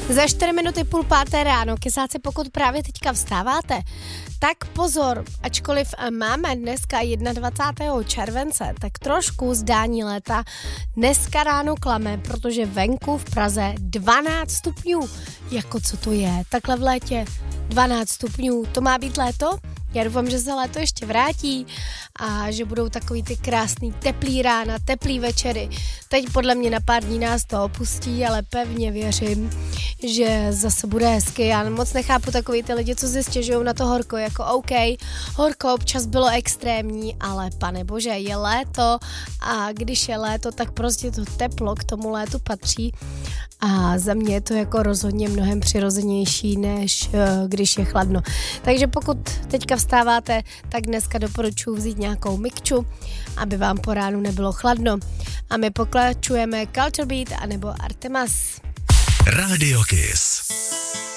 Za 4 minuty 4:30 ráno, kysáci, pokud právě teďka vstáváte, tak pozor, ačkoliv máme dneska 21. července, tak trošku zdání léta dneska ráno klame, protože venku v Praze 12 stupňů. Jako co to je? Takhle v létě 12 stupňů, to má být léto? Já doufám, že se léto ještě vrátí a že budou takový ty krásný teplý rána, teplý večery. Teď podle mě na pár dní nás to opustí, ale pevně věřím, že zase bude hezky. Já moc nechápu takový ty lidi, co si stěžují na to horko, jako OK, horko občas bylo extrémní, ale pane bože, je léto a když je léto, tak prostě to teplo k tomu létu patří a za mě je to jako rozhodně mnohem přirozenější, než když je chladno. Takže pokud teďka vstáváte, tak dneska doporučuji vzít nějakou mikču, aby vám po ránu nebylo chladno. A my pokračujeme Culture Beat anebo Artemas. Radio Kiss.